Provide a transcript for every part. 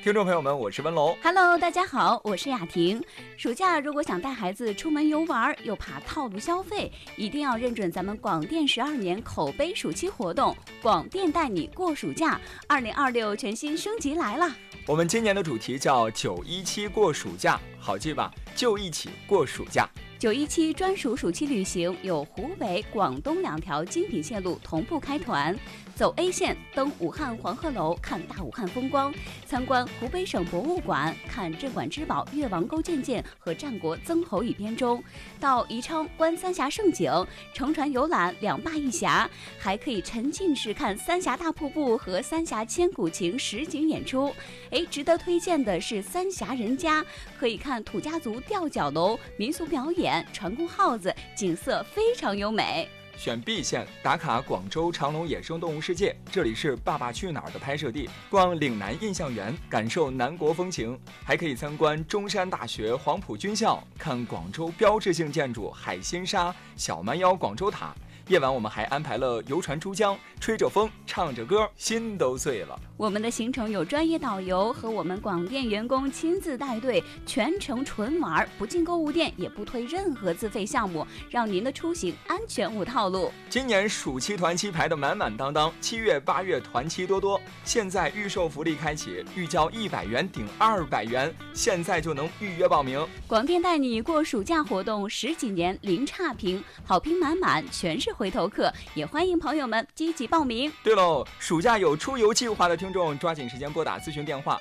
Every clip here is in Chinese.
听众朋友们，我是温龙。 Hello， 大家好，我是雅婷。暑假如果想带孩子出门游玩，又怕套路消费，一定要认准咱们广电12年口碑暑期活动，广电带你过暑假，2026全新升级来了。 我们今年的主题叫917过暑假，好记吧？就一起过暑假。 917专属暑期旅行有湖北、广东2条精品线路同步开团，走 A 线登武汉黄鹤楼看大武汉风光，参观湖北省博物馆看镇馆之宝越王勾践剑和战国曾侯乙编钟，到宜昌观三峡胜景，乘船游览2坝1峡，还可以沉浸式看三峡大瀑布和三峡千古情实景演出。值得推荐的是三峡人家，可以看土家族吊脚楼、民俗表演、船工号子，景色非常优美。 选 B 线打卡广州长隆野生动物世界，这里是《爸爸去哪儿》的拍摄地，逛岭南印象园，感受南国风情，还可以参观中山大学黄埔军校，看广州标志性建筑海心沙、小蛮腰广州塔。夜晚我们还安排了游船珠江，吹着风唱着歌，心都碎了。 我们的行程有专业导游和我们广电员工亲自带队，全程纯玩，不进购物店，也不推任何自费项目，让您的出行安全无套路。 今年暑期团期排得满满当当，7月8月团期多多，现在预售福利开启，预交100元顶200元，现在就能预约报名。 广电带你过暑假活动10几年零差评，好评满满，全是回头客，也欢迎朋友们积极报名。 对喽，暑假有出游计划的听众，抓紧时间拨打咨询电话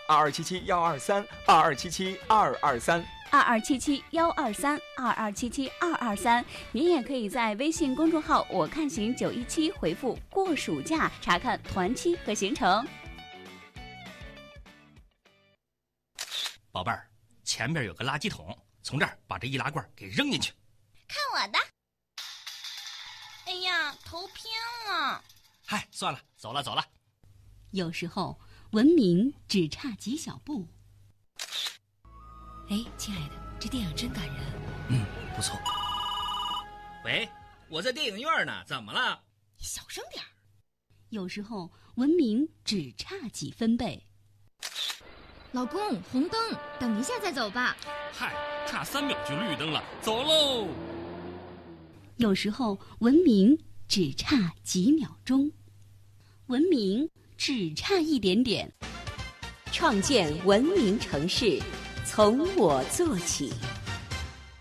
2277-123，2277-123，2277-223。您也可以在微信公众号我看行917回复过暑假，查看团期和行程。 宝贝儿，前边有个垃圾桶，从这儿把这易拉罐给扔进去。 看我的！哎呀，头偏了。 嗨，算了，走了。 有时候文明只差几小步。亲爱的，这电影真感人。 不错。喂，我在电影院呢，怎么了？ 小声点。 有时候文明只差几分贝。 老公，红灯，等一下再走吧。 嗨，差3秒就绿灯了，走喽。 有时候文明只差几秒钟，文明只差一点点。 创建文明城市，从我做起。